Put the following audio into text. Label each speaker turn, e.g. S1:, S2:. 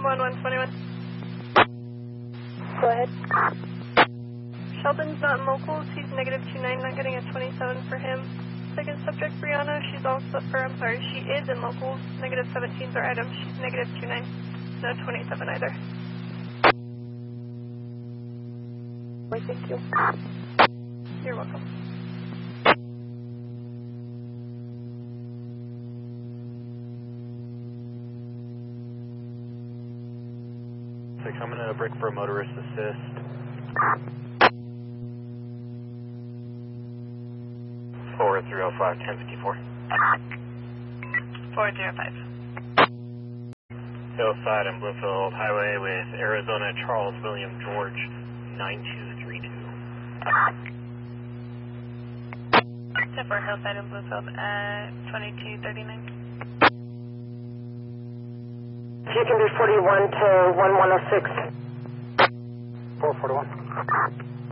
S1: 1121.
S2: Go ahead.
S1: Sheldon's not in locals. He's negative 29, not getting a 27 for him. Second subject, Brianna, she is in locals. Negative 17 for item. She's negative 29, no 27 either.
S2: Thank you.
S1: You're welcome.
S3: I'm going to break for a motorist assist. 4305, 1054.
S1: 405.
S3: Hillside and Bluefield Highway with Arizona Charles William George 9232.
S1: 10-4 Hillside and Bluefield at 2239.
S2: You can be 41 to 1106.
S3: 441.